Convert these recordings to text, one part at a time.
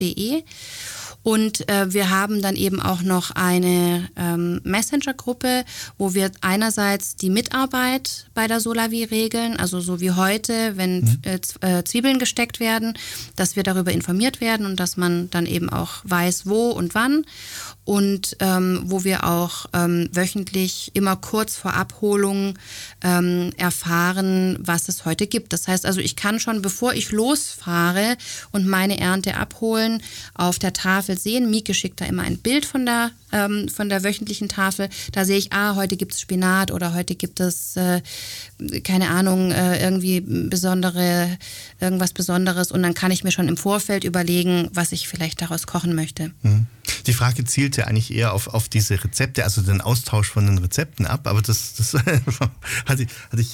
www.solavie.de. Und wir haben dann eben auch noch eine Messenger-Gruppe, wo wir einerseits die Mitarbeit bei der Solavie regeln, also so wie heute, wenn Zwiebeln gesteckt werden, dass wir darüber informiert werden und dass man dann eben auch weiß, wo und wann. Und wo wir auch wöchentlich immer kurz vor Abholung erfahren, was es heute gibt. Das heißt also, ich kann schon, bevor ich losfahre und meine Ernte abholen, auf der Tafel sehen. Mieke schickt da immer ein Bild von der wöchentlichen Tafel. Da sehe ich, heute gibt es Spinat oder heute gibt es, keine Ahnung, irgendwas Besonderes. Und dann kann ich mir schon im Vorfeld überlegen, was ich vielleicht daraus kochen möchte. Die Frage zielt ja eigentlich eher auf diese Rezepte, also den Austausch von den Rezepten ab, aber das hatte ich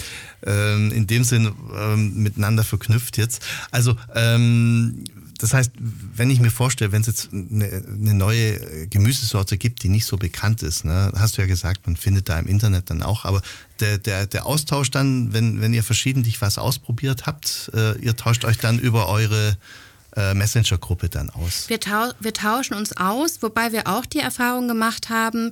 in dem Sinn miteinander verknüpft jetzt. Also das heißt, wenn ich mir vorstelle, wenn es jetzt eine neue Gemüsesorte gibt, die nicht so bekannt ist, ne, hast du ja gesagt, man findet da im Internet dann auch, aber der Austausch dann, wenn ihr verschiedentlich was ausprobiert habt, ihr tauscht euch dann über eure Messenger-Gruppe dann aus? Wir tauschen uns aus, wobei wir auch die Erfahrung gemacht haben,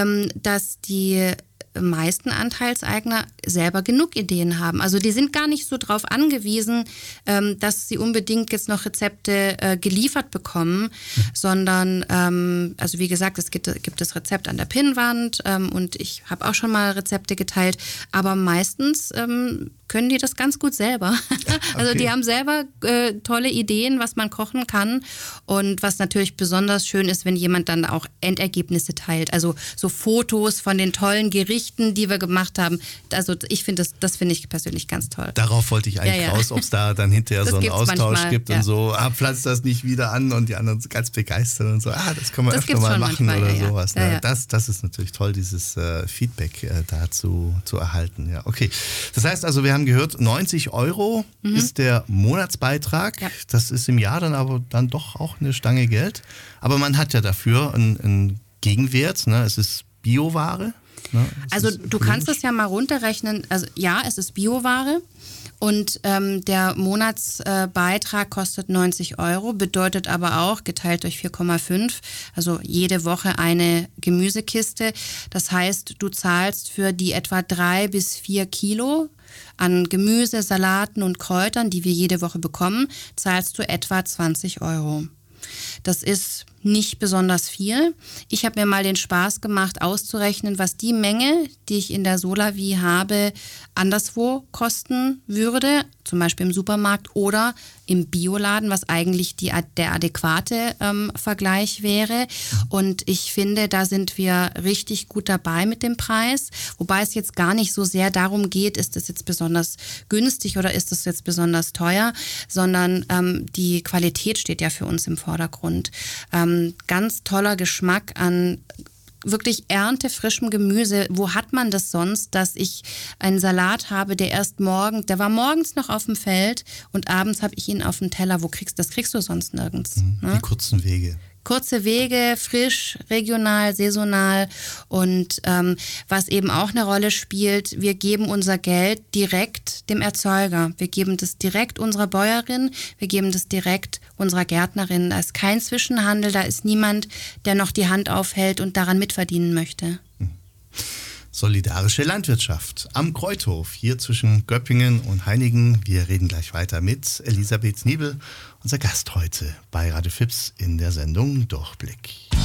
dass die meisten Anteilseigner selber genug Ideen haben. Also die sind gar nicht so drauf angewiesen, dass sie unbedingt jetzt noch Rezepte geliefert bekommen, sondern, also wie gesagt, es gibt das Rezept an der Pinnwand und ich habe auch schon mal Rezepte geteilt, aber meistens können die das ganz gut selber. Also die haben selber tolle Ideen, was man kochen kann und was natürlich besonders schön ist, wenn jemand dann auch Endergebnisse teilt, also so Fotos von den tollen Gerichten, die wir gemacht haben. Also ich finde das finde ich persönlich ganz toll. Darauf wollte ich eigentlich raus, ob es da dann hinterher so einen Austausch manchmal gibt und so, pflanzt das nicht wieder an und die anderen sind ganz begeistert und so, das können wir öfter mal machen manchmal, oder sowas. Ja, ja. Das ist natürlich toll, dieses Feedback dazu zu erhalten. Ja, okay. Das heißt also, wir haben gehört, 90 € ist der Monatsbeitrag. Ja. Das ist im Jahr dann aber dann doch auch eine Stange Geld. Aber man hat ja dafür einen Gegenwert. Ne? Es ist Bioware. Ne? Also du kannst es ja mal runterrechnen. Also ja, es ist Bioware. Und der Monatsbeitrag kostet 90 €, bedeutet aber auch, geteilt durch 4,5, also jede Woche eine Gemüsekiste. Das heißt, du zahlst für die etwa 3 bis 4 Kilo an Gemüse, Salaten und Kräutern, die wir jede Woche bekommen, zahlst du etwa 20 €. Das ist nicht besonders viel. Ich habe mir mal den Spaß gemacht, auszurechnen, was die Menge, die ich in der Solavie habe, anderswo kosten würde, zum Beispiel im Supermarkt oder im Bioladen, was eigentlich der adäquate Vergleich wäre. Und ich finde, da sind wir richtig gut dabei mit dem Preis, wobei es jetzt gar nicht so sehr darum geht, ist das jetzt besonders günstig oder ist das jetzt besonders teuer, sondern die Qualität steht ja für uns im Vordergrund. Ganz toller Geschmack an wirklich erntefrischem Gemüse. Wo hat man das sonst, dass ich einen Salat habe, der war morgens noch auf dem Feld und abends habe ich ihn auf dem Teller. Das kriegst du sonst nirgends. Ne? Die kurzen Wege. Kurze Wege, frisch, regional, saisonal und was eben auch eine Rolle spielt, wir geben unser Geld direkt dem Erzeuger. Wir geben das direkt unserer Bäuerin, wir geben das direkt unserer Gärtnerin. Da ist kein Zwischenhandel, da ist niemand, der noch die Hand aufhält und daran mitverdienen möchte. Solidarische Landwirtschaft am Kreuthof, hier zwischen Göppingen und Heinigen. Wir reden gleich weiter mit Elisabeth Niebel, unser Gast heute bei Radio Fips in der Sendung Durchblick.